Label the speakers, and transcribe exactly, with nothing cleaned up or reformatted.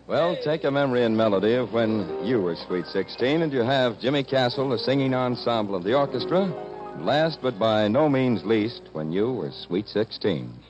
Speaker 1: Well, take a memory and melody of when you were Sweet sixteen, and you have Jimmy Castle, the singing ensemble of the orchestra. And last but by no means least, when you were Sweet sixteen.